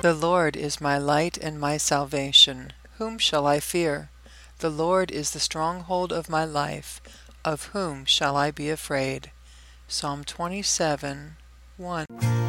The Lord is my light and my salvation. Whom shall I fear? The Lord is the stronghold of my life. Of whom shall I be afraid? Psalm 27:1.